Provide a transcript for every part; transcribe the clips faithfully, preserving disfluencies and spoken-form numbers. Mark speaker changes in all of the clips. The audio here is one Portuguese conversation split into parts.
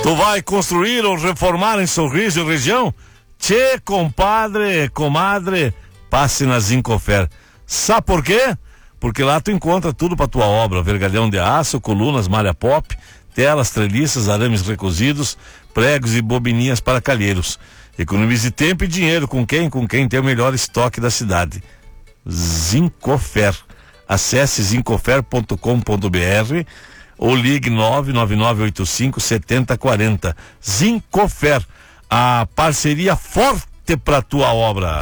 Speaker 1: Tu vai construir ou reformar em Sorriso e região? Tchê, compadre, comadre, passe na Zincofer. Sabe por quê? Porque lá tu encontra tudo pra tua obra: vergalhão de aço, colunas, malha pop, telas, treliças, arames recozidos, pregos e bobininhas para calheiros. Economize tempo e dinheiro com quem? Com quem tem o melhor estoque da cidade. Zincofer. Acesse zincofer ponto com ponto b r ou ligue nove nove nove oito cinco sete zero quatro zero. Zincofer, a parceria forte pra tua obra.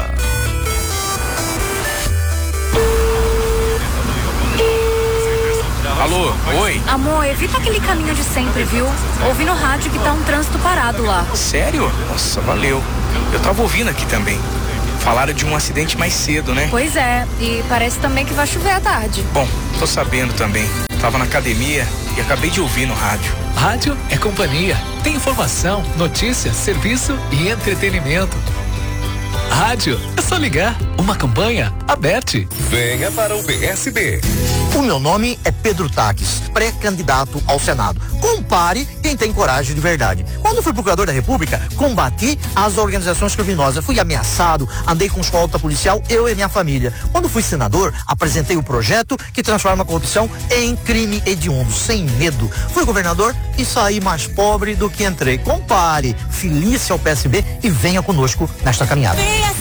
Speaker 2: Alô, oi?
Speaker 3: Amor, evita aquele caminho de sempre, viu? Ouvi no rádio que tá um trânsito parado lá.
Speaker 2: Sério? Nossa, valeu. Eu tava ouvindo aqui também. Falaram de um acidente mais cedo, né?
Speaker 3: Pois é, e parece também que vai chover à tarde.
Speaker 2: Bom, tô sabendo também. Tava na academia e acabei de ouvir no rádio.
Speaker 4: Rádio é companhia. Tem informação, notícia, serviço e entretenimento. Rádio, é só ligar. Uma campanha aberta.
Speaker 5: Venha para o P S B.
Speaker 6: O meu nome é Pedro Taques, pré-candidato ao Senado. Compare quem tem coragem de verdade. Quando fui procurador da República, combati as organizações criminosas. Fui ameaçado, andei com escolta policial, eu e minha família. Quando fui senador, apresentei o projeto que transforma a corrupção em crime hediondo, sem medo. Fui governador e saí mais pobre do que entrei. Compare, filie-se ao P S B e venha conosco nesta caminhada.